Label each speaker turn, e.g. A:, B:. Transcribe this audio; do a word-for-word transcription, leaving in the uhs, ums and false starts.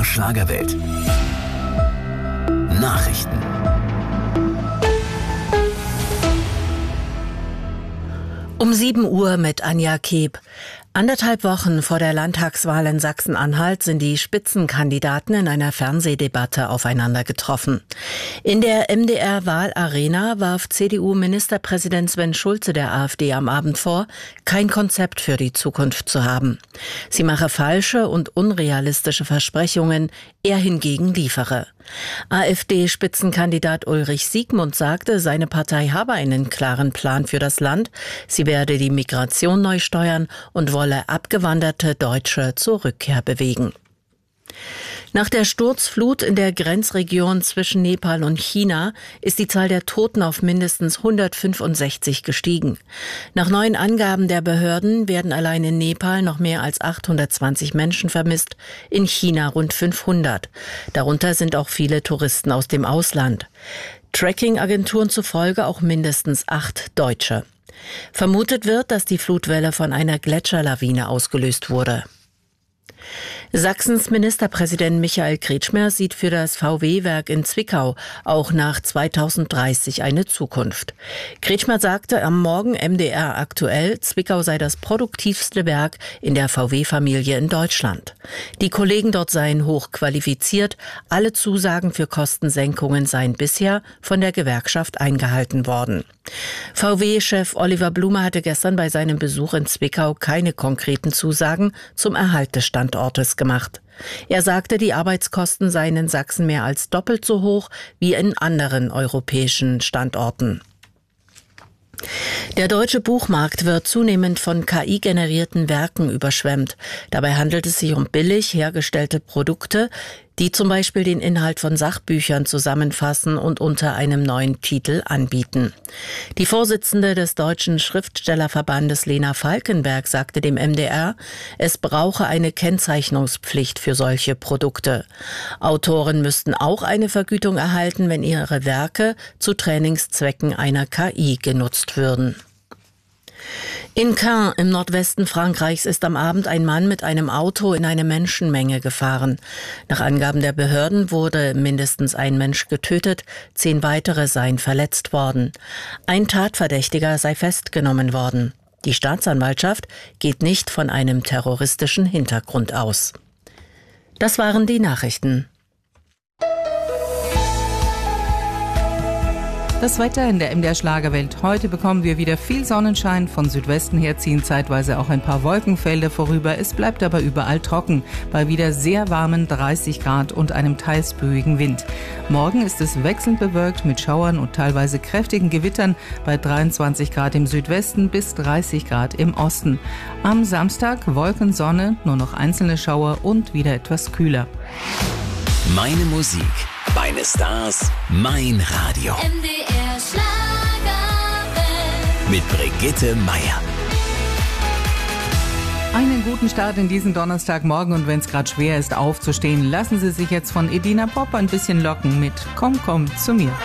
A: Schlagerwelt. Nachrichten.
B: Um sieben Uhr mit Anja Keb. Anderthalb Wochen vor der Landtagswahl in Sachsen-Anhalt sind die Spitzenkandidaten in einer Fernsehdebatte aufeinander getroffen. In der M D R-Wahlarena warf C D U-Ministerpräsident Sven Schulze der AfD am Abend vor, kein Konzept für die Zukunft zu haben. Sie mache falsche und unrealistische Versprechungen, er hingegen liefere. AfD-Spitzenkandidat Ulrich Siegmund sagte, seine Partei habe einen klaren Plan für das Land. Sie werde die Migration neu steuern und wolle abgewanderte Deutsche zur Rückkehr bewegen. Nach der Sturzflut in der Grenzregion zwischen Nepal und China ist die Zahl der Toten auf mindestens hundertfünfundsechzig gestiegen. Nach neuen Angaben der Behörden werden allein in Nepal noch mehr als achthundertzwanzig Menschen vermisst, in China rund fünfhundert. Darunter sind auch viele Touristen aus dem Ausland. Tracking-Agenturen zufolge auch mindestens acht Deutsche. Vermutet wird, dass die Flutwelle von einer Gletscherlawine ausgelöst wurde. Sachsens Ministerpräsident Michael Kretschmer sieht für das V W-Werk in Zwickau auch nach zweitausenddreißig eine Zukunft. Kretschmer sagte am Morgen M D R aktuell, Zwickau sei das produktivste Werk in der V W-Familie in Deutschland. Die Kollegen dort seien hochqualifiziert, alle Zusagen für Kostensenkungen seien bisher von der Gewerkschaft eingehalten worden. V W-Chef Oliver Blume hatte gestern bei seinem Besuch in Zwickau keine konkreten Zusagen zum Erhalt des Standortes gemacht. Er sagte, die Arbeitskosten seien in Sachsen mehr als doppelt so hoch wie in anderen europäischen Standorten. Der deutsche Buchmarkt wird zunehmend von K I-generierten Werken überschwemmt. Dabei handelt es sich um billig hergestellte Produkte, die zum Beispiel den Inhalt von Sachbüchern zusammenfassen und unter einem neuen Titel anbieten. Die Vorsitzende des Deutschen Schriftstellerverbandes Lena Falkenberg sagte dem M D R, es brauche eine Kennzeichnungspflicht für solche Produkte. Autoren müssten auch eine Vergütung erhalten, wenn ihre Werke zu Trainingszwecken einer K I genutzt würden. In Caen im Nordwesten Frankreichs ist am Abend ein Mann mit einem Auto in eine Menschenmenge gefahren. Nach Angaben der Behörden wurde mindestens ein Mensch getötet, zehn weitere seien verletzt worden. Ein Tatverdächtiger sei festgenommen worden. Die Staatsanwaltschaft geht nicht von einem terroristischen Hintergrund aus. Das waren die Nachrichten.
C: Das Wetter in der M D R Schlagerwelt. Heute bekommen wir wieder viel Sonnenschein. Von Südwesten her ziehen zeitweise auch ein paar Wolkenfelder vorüber. Es bleibt aber überall trocken, bei wieder sehr warmen dreißig Grad und einem teils böigen Wind. Morgen ist es wechselnd bewölkt mit Schauern und teilweise kräftigen Gewittern bei dreiundzwanzig Grad im Südwesten bis dreißig Grad im Osten. Am Samstag Wolken, Sonne, nur noch einzelne Schauer und wieder etwas kühler.
A: Meine Musik, meine Stars, mein Radio.
D: M D R Schlagerwelt.
A: Mit Brigitte Meier.
C: Einen guten Start in diesen Donnerstagmorgen und wenn es gerade schwer ist aufzustehen, lassen Sie sich jetzt von Edina Pop ein bisschen locken mit Komm, komm zu mir.